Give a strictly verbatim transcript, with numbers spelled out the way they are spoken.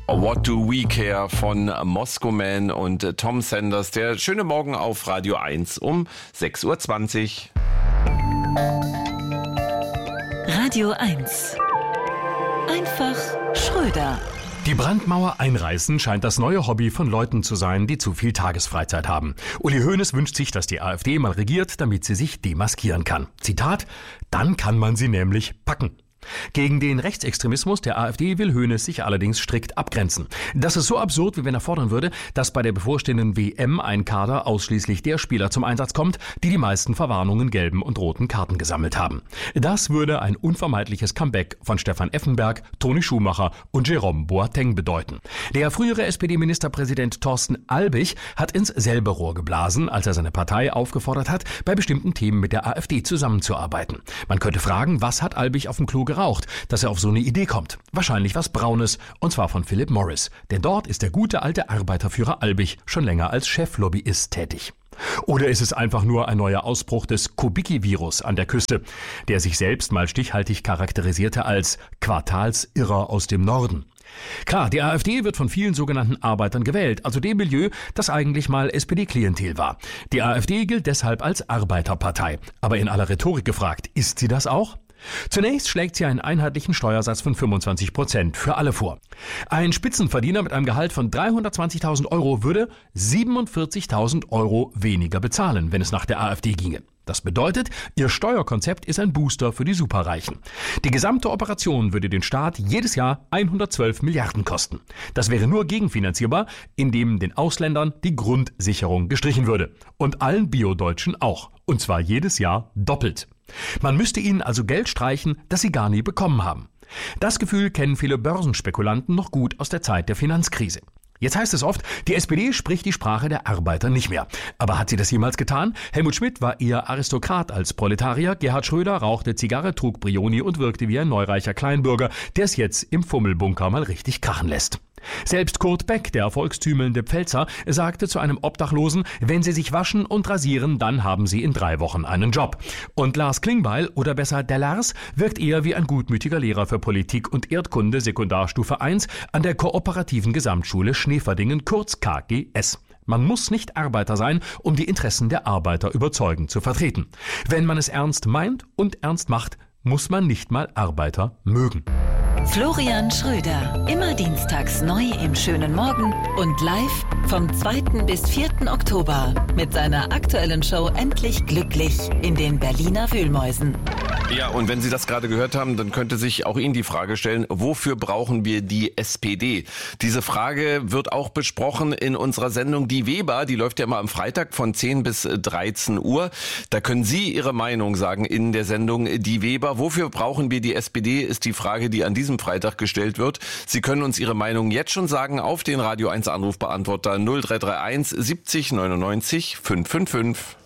What Do We Care von Moscow Man und Tom Sanders. Der schöne Morgen auf Radio eins um sechs Uhr zwanzig. Radio eins. Einfach Schröder. Die Brandmauer einreißen scheint das neue Hobby von Leuten zu sein, die zu viel Tagesfreizeit haben. Uli Hoeneß wünscht sich, dass die AfD mal regiert, damit sie sich demaskieren kann. Zitat: Dann kann man sie nämlich packen. Gegen den Rechtsextremismus der AfD will Hoeneß sich allerdings strikt abgrenzen. Das ist so absurd, wie wenn er fordern würde, dass bei der bevorstehenden W M ein Kader ausschließlich der Spieler zum Einsatz kommt, die die meisten Verwarnungen, gelben und roten Karten gesammelt haben. Das würde ein unvermeidliches Comeback von Stefan Effenberg, Toni Schumacher und Jerome Boateng bedeuten. Der frühere S P D-Ministerpräsident Thorsten Albig hat ins selbe Rohr geblasen, als er seine Partei aufgefordert hat, bei bestimmten Themen mit der AfD zusammenzuarbeiten. Man könnte fragen, was hat Albig auf dem Klo geraucht, dass er auf so eine Idee kommt? Wahrscheinlich was Braunes, und zwar von Philip Morris. Denn dort ist der gute alte Arbeiterführer Albig schon länger als Cheflobbyist tätig. Oder ist es einfach nur ein neuer Ausbruch des Kubicki-Virus an der Küste, der sich selbst mal stichhaltig charakterisierte als Quartalsirrer aus dem Norden? Klar, die AfD wird von vielen sogenannten Arbeitern gewählt, also dem Milieu, das eigentlich mal S P D-Klientel war. Die AfD gilt deshalb als Arbeiterpartei. Aber in aller Rhetorik gefragt, ist sie das auch? Zunächst schlägt sie einen einheitlichen Steuersatz von fünfundzwanzig Prozent für alle vor. Ein Spitzenverdiener mit einem Gehalt von dreihundertzwanzigtausend Euro würde siebenundvierzigtausend Euro weniger bezahlen, wenn es nach der AfD ginge. Das bedeutet, ihr Steuerkonzept ist ein Booster für die Superreichen. Die gesamte Operation würde den Staat jedes Jahr hundertzwölf Milliarden kosten. Das wäre nur gegenfinanzierbar, indem den Ausländern die Grundsicherung gestrichen würde. Und allen Bio-Deutschen auch. Und zwar jedes Jahr doppelt. Man müsste ihnen also Geld streichen, das sie gar nie bekommen haben. Das Gefühl kennen viele Börsenspekulanten noch gut aus der Zeit der Finanzkrise. Jetzt heißt es oft, die S P D spricht die Sprache der Arbeiter nicht mehr. Aber hat sie das jemals getan? Helmut Schmidt war eher Aristokrat als Proletarier. Gerhard Schröder rauchte Zigarre, trug Brioni und wirkte wie ein neureicher Kleinbürger, der es jetzt im Fummelbunker mal richtig krachen lässt. Selbst Kurt Beck, der erfolgstümelnde Pfälzer, sagte zu einem Obdachlosen, wenn Sie sich waschen und rasieren, dann haben Sie in drei Wochen einen Job. Und Lars Klingbeil, oder besser der Lars, wirkt eher wie ein gutmütiger Lehrer für Politik und Erdkunde Sekundarstufe eins an der Kooperativen Gesamtschule Schneeverdingen, kurz K G S. Man muss nicht Arbeiter sein, um die Interessen der Arbeiter überzeugend zu vertreten. Wenn man es ernst meint und ernst macht, muss man nicht mal Arbeiter mögen. Florian Schröder, immer dienstags neu im schönen Morgen und live vom zweiten bis vierten Oktober mit seiner aktuellen Show Endlich Glücklich in den Berliner Wühlmäusen. Ja, und wenn Sie das gerade gehört haben, dann könnte sich auch Ihnen die Frage stellen, wofür brauchen wir die S P D? Diese Frage wird auch besprochen in unserer Sendung Die Weber. Die läuft ja immer am Freitag von zehn bis dreizehn Uhr. Da können Sie Ihre Meinung sagen in der Sendung Die Weber. Wofür brauchen wir die S P D, ist die Frage, die an diesem Freitag gestellt wird. Sie können uns Ihre Meinung jetzt schon sagen auf den Radio eins Anrufbeantworter null drei drei eins siebzig neunundneunzig fünfhundertfünfundfünfzig.